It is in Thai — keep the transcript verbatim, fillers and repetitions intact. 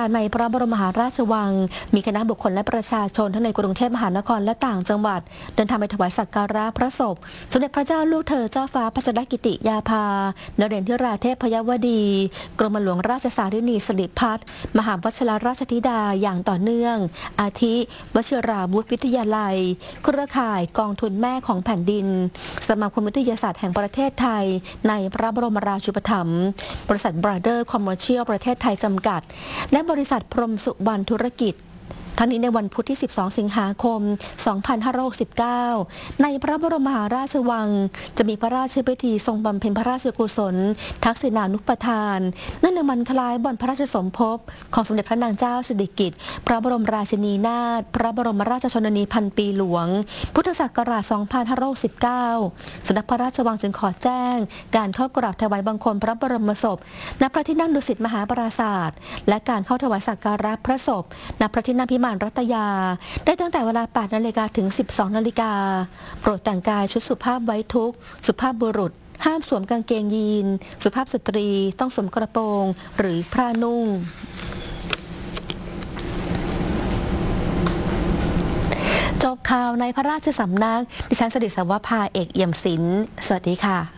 ในพระบรมมหาราชวังมีคณะบุคคลและประชาชนทั้งในกรุงเทพมหานครและต่างจังหวัดเดินทางไปถวายสักการะพระศพสมเด็จพระเจ้าลูกเธอเจ้าฟ้าพัชรกิติยาภานเรนทิราเทพยวดีกรมหลวงราชสารินีสิริพัฒน์มหาวชิรราชธิดาอย่างต่อเนื่องอาทิวชิราวุธวิทยาลัยเครือข่ายกองทุนแม่ของแผ่นดินสมาคมวิทยาศาสตร์แห่งประเทศไทยในพระบรมราชูปถัมภ์บริษัทบราเดอร์คอมเมอร์เชียลประเทศไทยจำกัดและบริษัทพรหมสุวรรณธุรกิจทั้งนี้ในวันพุธที่ สิบสอง สิงหาคม สองพันห้าร้อยหกสิบเก้า ในพระบรมมหาราชวังจะมีพระราชพิธีทรงบำเพ็ญพระราชกุศลทักษิณานุปทานเนื่องในวันคล้ายวันพระราชสมภพของสมเด็จพระนางเจ้าสิริกิติ์พระบรมราชินีนาถพระบรมราชชนนีพันปีหลวงพุทธศักราช สองพันห้าร้อยหกสิบเก้า สำนักพระราชวังจึงขอแจ้งการเข้ากราบถวายบังคมพระบรมศพณพระที่นั่งดุสิตมหาปราสาทและการเข้าถวายสักการะพระศพณพระที่นั่งพิมานรัตยาได้ตั้งแต่เวลา แปด นาฬิกาถึง สิบสอง นาฬิกาโปรดแต่งกายชุดสุภาพไว้ทุกข์สุภาพบุรุษห้ามสวมกางเกงยีนสุภาพสตรีต้องสวมกระโปรงหรือผ้านุ่งจบข่าวในพระราชสำนักดิฉันสริศวภาเอกเอี่ยมศิลป์สวัสดีค่ะ